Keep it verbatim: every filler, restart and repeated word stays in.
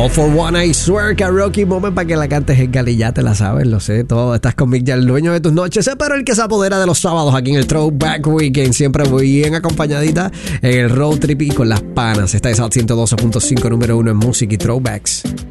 All for One, I swear, karaoke moment para que la cantes en Gali, ya te la sabes, lo sé todo. Estás con Mick, ya el dueño de tus noches, pero el que se apodera de los sábados aquí en el Throwback Weekend. Siempre muy bien acompañadita en el road trip y con las panas. Esta es al ciento doce punto cinco, número uno en música y throwbacks.